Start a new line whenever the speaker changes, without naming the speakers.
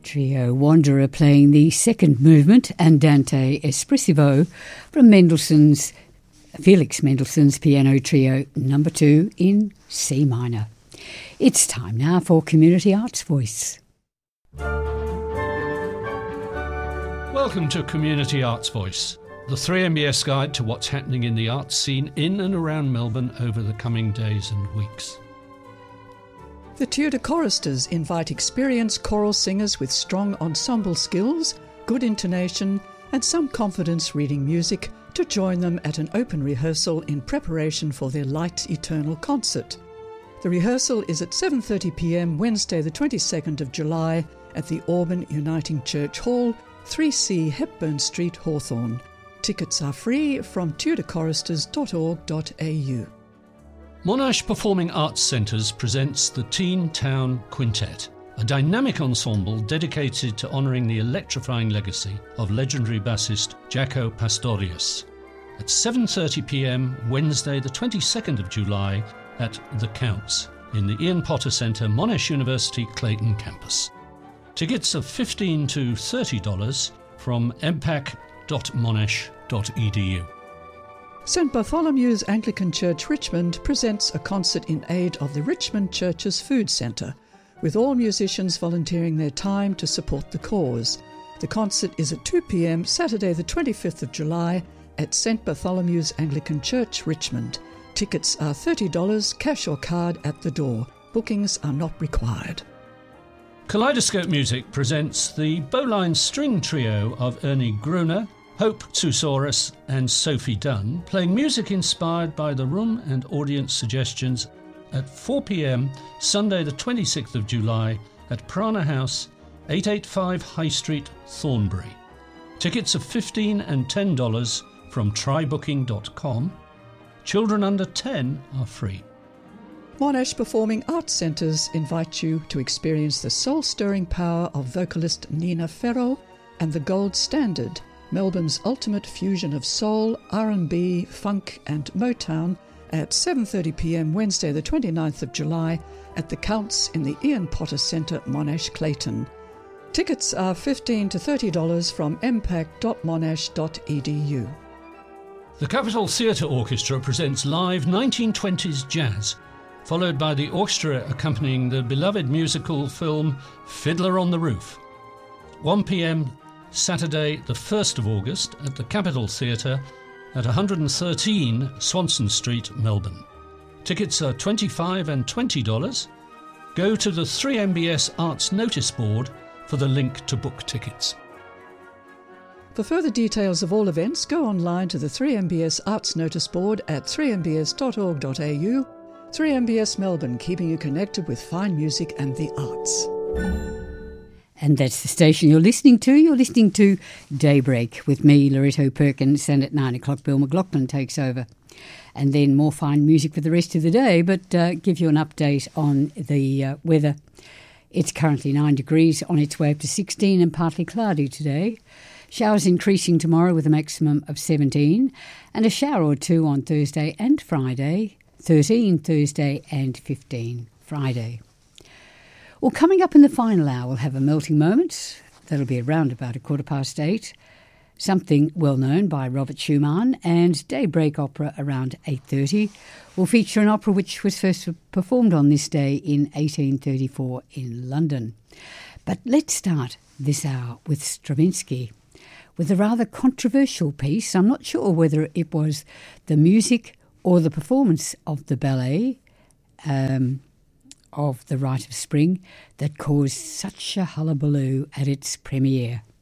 Trio Wanderer playing the second movement Andante Espressivo from Felix Mendelssohn's Piano Trio No. 2 in C minor. It's time now for Community Arts Voice.
Welcome to Community Arts Voice, the 3MBS guide to what's happening in the arts scene in and around Melbourne over the coming days and weeks.
The Tudor Choristers invite experienced choral singers with strong ensemble skills, good intonation and some confidence reading music to join them at an open rehearsal in preparation for their Light Eternal concert. The rehearsal is at 7:30 p.m. Wednesday the 22nd of July at the Auburn Uniting Church Hall, 3C Hepburn Street, Hawthorne. Tickets are free from tudorchoristers.org.au.
Monash Performing Arts Centres presents the Teen Town Quintet, a dynamic ensemble dedicated to honouring the electrifying legacy of legendary bassist Jaco Pastorius. At 7:30 p.m. Wednesday the 22nd of July at The Counts in the Ian Potter Centre, Monash University, Clayton campus. Tickets are $15 to $30 from mpac.monash.edu.
St Bartholomew's Anglican Church Richmond presents a concert in aid of the Richmond Church's Food Centre, with all musicians volunteering their time to support the cause. The concert is at 2 p.m. Saturday the 25th of July at St Bartholomew's Anglican Church, Richmond. Tickets are $30, cash or card at the door. Bookings are not required.
Kaleidoscope Music presents the Bowline String Trio of Ernie Gruner, Hope Tsusaurus and Sophie Dunn, playing music inspired by the room and audience suggestions at 4 p.m. Sunday the 26th of July at Prana House, 885 High Street, Thornbury. Tickets are $15 and $10 from trybooking.com. Children under 10 are free.
Monash Performing Arts Centres invite you to experience the soul-stirring power of vocalist Nina Ferro and the Gold Standard, Melbourne's ultimate fusion of soul, R&B, funk and Motown at 7:30 p.m. Wednesday the 29th of July at the Counts in the Ian Potter Centre, Monash, Clayton. Tickets are $15 to $30 from mpac.monash.edu.
The Capitol Theatre Orchestra presents live 1920s jazz, followed by the orchestra accompanying the beloved musical film Fiddler on the Roof. 1 p.m. Saturday the 1st of August at the Capitol Theatre at 113 Swanson Street, Melbourne. Tickets are $25 and $20. Go to the 3MBS Arts Notice Board for the link to book tickets.
For further details of all events, go online to the 3MBS Arts Notice Board at 3mbs.org.au. 3MBS Melbourne, keeping you connected with fine music and the arts.
And that's the station you're listening to. You're listening to Daybreak with me, Loretto Perkins, and at 9 o'clock Bill McLaughlin takes over. And then more fine music for the rest of the day, but give you an update on the weather. It's currently 9 degrees, on its way up to 16 and partly cloudy today. Showers increasing tomorrow with a maximum of 17, and a shower or two on Thursday and Friday, 13 Thursday and 15 Friday. Well, coming up in the final hour, we'll have a melting moment. That'll be around about 8:15. Something well known by Robert Schumann, and Daybreak Opera around 8:30 will feature an opera which was first performed on this day in 1834 in London. But let's start this hour with Stravinsky, with a rather controversial piece. I'm not sure whether it was the music or the performance of the ballet of The Rite of Spring that caused such a hullabaloo at its premiere.